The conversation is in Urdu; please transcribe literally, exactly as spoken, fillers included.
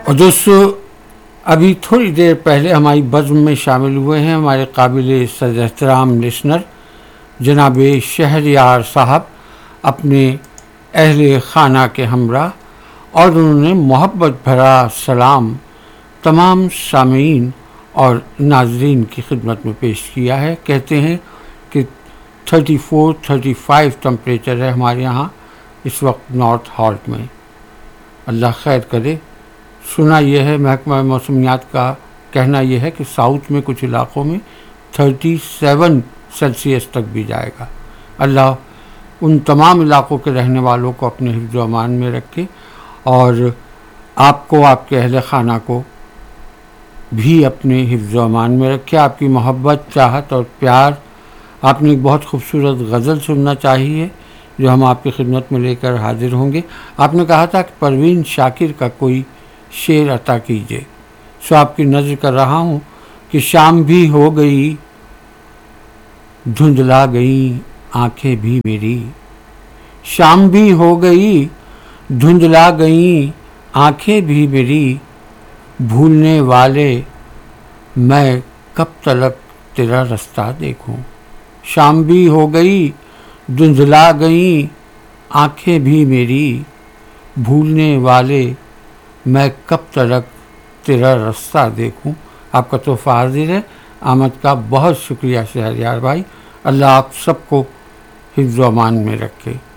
اور دوستو ابھی تھوڑی دیر پہلے ہماری بزم میں شامل ہوئے ہیں ہمارے قابل صدر احترام لسنر جناب شہریار صاحب اپنے اہل خانہ کے ہمراہ، اور انہوں نے محبت بھرا سلام تمام سامعین اور ناظرین کی خدمت میں پیش کیا ہے۔ کہتے ہیں کہ thirty four thirty five temperature ہے ہمارے یہاں اس وقت نارتھ ہالٹ میں۔ اللہ خیر کرے۔ سنا یہ ہے، محکمہ موسمیات کا کہنا یہ ہے کہ ساؤتھ میں کچھ علاقوں میں تھرٹی سیون سیلسیس تک بھی جائے گا۔ اللہ ان تمام علاقوں کے رہنے والوں کو اپنے حفظ و امان میں رکھے، اور آپ کو، آپ کے اہل خانہ کو بھی اپنے حفظ و امان میں رکھے۔ آپ کی محبت، چاہت اور پیار۔ آپ نے ایک بہت خوبصورت غزل سننا چاہیے جو ہم آپ کی خدمت میں لے کر حاضر ہوں گے۔ آپ نے کہا تھا کہ پروین شاکر کا کوئی شعر عطا کیجیے، سو آپ کی نظر کر رہا ہوں کہ شام بھی ہو گئی، دھندلا گئی آنکھیں بھی میری، شام بھی ہو گئی دھندلا گئی آنکھیں بھی میری، بھولنے والے میں کب تلک تیرا رستہ دیکھوں، شام بھی ہو گئی دھندلا گئی آنکھیں بھی میری، بھولنے والے میں کب تلک تیرا رستہ دیکھوں۔ آپ کا تحفہ حاضر ہے۔ آمد کا بہت شکریہ شہریار بھائی، اللہ آپ سب کو حفظ و امان میں رکھے۔